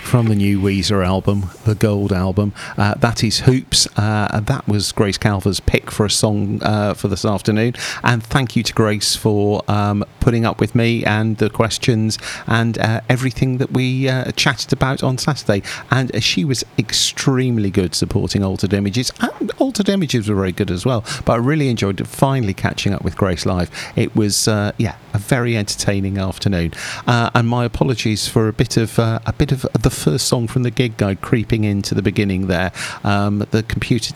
from the new Weezer album, the Gold album. That is Hoops. That was Grace Calver's pick for a song for this afternoon. And thank you to Grace for putting up with me and the questions and everything that we chatted about on Saturday. And she was extremely good supporting Altered Images. Altered Images were very good as well. But I really enjoyed finally catching up with Grace live. It was, a very entertaining afternoon. And my apologies for a bit of the first song from the gig guide creeping into the beginning there. The computer